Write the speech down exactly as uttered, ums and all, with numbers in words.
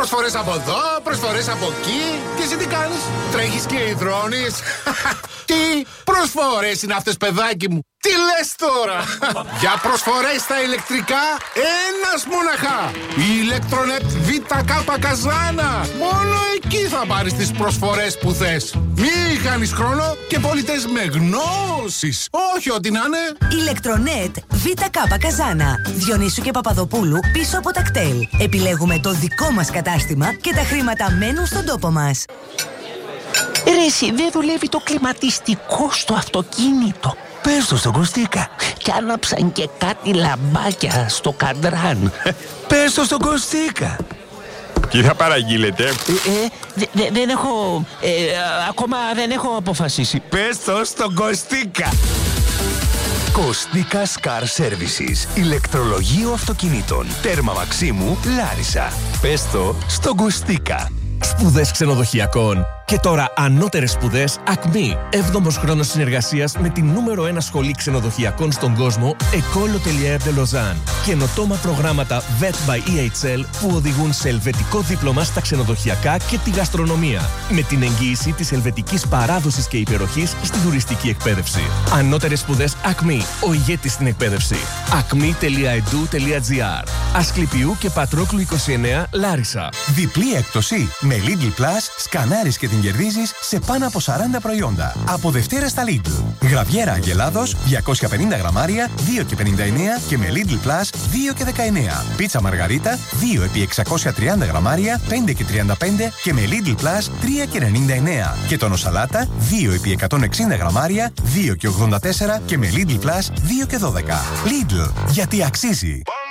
Προσφορές από εδώ, προσφορές από εκεί. Και εσύ τι κάνεις? Τρέχεις και υδρώνεις? Τι προσφορές είναι αυτές, παιδάκι μου? Τι λες τώρα? Για προσφορές στα ηλεκτρικά, ένας μοναχά. Η Ηλεκτρονέτ Β' Καζάνα. Μόνο εκεί θα πάρεις τις προσφορές που θες. Μη χάνεις χρόνο και πολίτες με γνώσεις. Όχι ό,τι να είναι. Ηλεκτρονέτ Β' Καζάνα. Διονύσου και Παπαδοπούλου, πίσω από τα κτέλ. Επιλέγουμε το δικό μας κατάστημα και τα χρήματα μένουν στον τόπο μας. Ρε εσύ, δεν δουλεύει το κλιματιστικό στο αυτοκίνητο. Πες το στον Κωστίκα. Κι άναψαν και κάτι λαμπάκια στο καντράν. Πες το στον Κωστίκα. Τι θα παραγγείλετε? Ε, ε, δε, δε, δεν έχω... Ε, ακόμα δεν έχω αποφασίσει. Πες το στον Κωστίκα. Κωστίκα Car Services. Ηλεκτρολογείο αυτοκινήτων. Τέρμα Μαξίμου, Λάρισα. Πες το στον Κωστίκα. Σπουδές ξενοδοχειακών. Και τώρα ανώτερες σπουδές Ακμή. Έβδομος χρόνος συνεργασίας με την νούμερο ένα σχολή ξενοδοχειακών στον κόσμο, École Hôtelière de Lausanne. Καινοτόμα προγράμματα βετ by ι έιτς ελ που οδηγούν σε ελβετικό δίπλωμα στα ξενοδοχειακά και τη γαστρονομία. Με την εγγύηση της ελβετικής παράδοσης και υπεροχής στην τουριστική εκπαίδευση. Ανώτερες σπουδές Ακμή. Ο ηγέτης στην εκπαίδευση. ακμή τελεία ι ντι γιου τελεία τζι άρ. Ασκληπιού και Πατρόκλου είκοσι εννέα, Λάρισα. Διπλή έκπτωση με Lidl Plus, σκανάρεις και την κερδίζεις σε πάνω από σαράντα προϊόντα. Από Δευτέρα στα Lidl. Γραβιέρα Αγελάδος διακόσια πενήντα γραμμάρια, δύο και πενήντα εννέα και με Lidl Plus δύο και δεκαεννέα. Πίτσα Μαργαρίτα δύο επί εξακόσια τριάντα γραμμάρια, πέντε και τριάντα πέντε και με Lidl Plus τρία και ενενήντα εννέα. Και τόνο σαλάτα δύο επί εκατόν εξήντα γραμμάρια, δύο και ογδόντα τέσσερα και με Lidl Plus δύο και δώδεκα. Lidl, γιατί αξίζει.